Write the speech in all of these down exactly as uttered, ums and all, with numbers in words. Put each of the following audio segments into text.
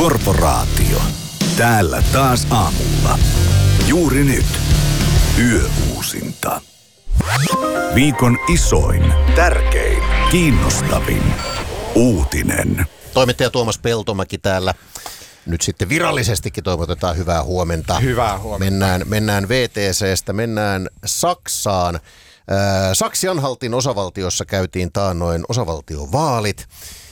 Korporaatio. Täällä taas aamulla. Juuri nyt. Yöuusinta. Viikon isoin, tärkein, kiinnostavin uutinen. Toimittaja Tuomas Peltomäki täällä. Nyt sitten virallisestikin toivotetaan hyvää huomenta. Hyvää huomenta. Mennään, mennään V T C:stä, mennään Saksaan. Saksi-Anhaltin osavaltiossa käytiin taannoin osavaltiovaalit.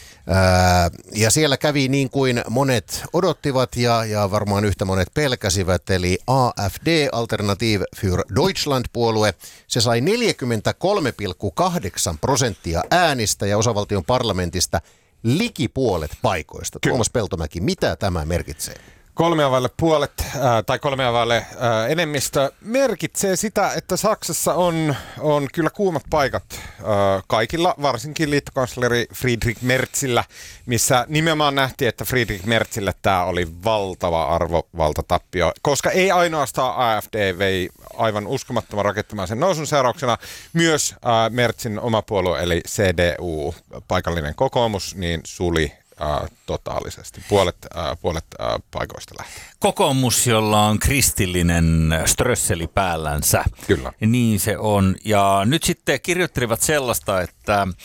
Ja siellä kävi niin kuin monet odottivat ja, ja varmaan yhtä monet pelkäsivät, eli A F D, Alternative für Deutschland-puolue. Se sai neljäkymmentäkolme pilkku kahdeksan prosenttia äänistä ja osavaltion parlamentista liki puolet paikoista. Kyllä. Tuomas Peltomäki, mitä tämä merkitsee? Kolmea vaille puolet äh, tai kolmea vaille äh, enemmistö merkitsee sitä, että Saksassa on, on kyllä kuumat paikat äh, kaikilla, varsinkin liittokansleri Friedrich Merzillä, missä nimenomaan nähtiin, että Friedrich Merzille tämä oli valtava arvovaltatappio, koska ei ainoastaan A F D vei aivan uskomattoman rakettomaisen nousun seurauksena, myös äh, Merzin oma puolue eli C D U, paikallinen kokoomus, niin suli Uh, totaalisesti. Puolet, uh, puolet uh, paikoista lähtee. Kokoomus, jolla on kristillinen strösseli päällänsä. Kyllä. Niin se on. Ja nyt sitten kirjoittelivat sellaista, että äh,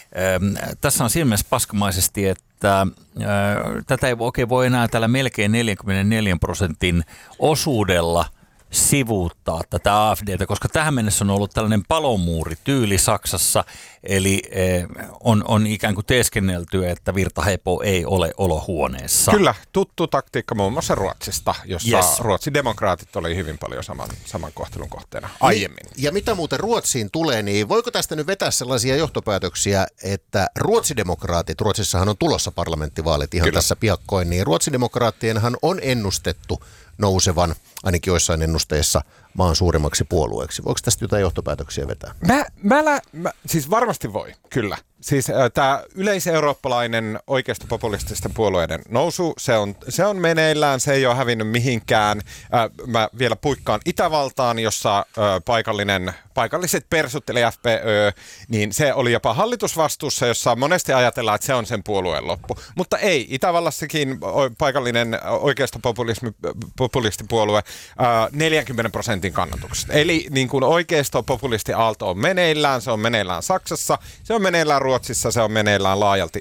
tässä on siinä mielessä paskamaisesti, että äh, tätä ei oikein voi enää tällä melkein neljäkymmentäneljä prosentin osuudella sivuuttaa tätä A F D:tä, koska tähän mennessä on ollut tällainen palomuurityyli Saksassa, eli eh, on, on ikään kuin teeskennelty, että virtahepo ei ole olohuoneessa. Kyllä, tuttu taktiikka muun muassa Ruotsista, jossa Yes. Ruotsin demokraatit oli hyvin paljon saman, saman kohtelun kohteena aiemmin. Ja mitä muuten Ruotsiin tulee, niin voiko tästä nyt vetää sellaisia johtopäätöksiä, että ruotsidemokraatit, Ruotsissahan on tulossa parlamenttivaalit ihan Kyllä. tässä piakkoin, niin ruotsidemokraattienhan on ennustettu nousevan, ainakin joissain ennusteissa, maan suurimmaksi puolueeksi. Voiko tästä jotain johtopäätöksiä vetää? Mä, mä, lä, mä, siis varmasti voi, kyllä. Siis äh, tämä yleiseurooppalainen oikeistopopulististen puolueiden nousu, se on, se on meneillään, se ei ole hävinnyt mihinkään. Äh, mä vielä puikkaan Itävaltaan, jossa äh, paikallinen, paikalliset persut, eli F P Ö, niin se oli jopa hallitusvastuussa, jossa monesti ajatellaan, että se on sen puolueen loppu. Mutta ei, Itävallassakin paikallinen oikeistopopulistipuolue äh, neljäkymmentä prosentin kannatuksesta. Eli niin kuin oikeistopopulisti aalto on meneillään, se on meneillään Saksassa, se on meneillään Ruotsissa, se on meneillään laajalti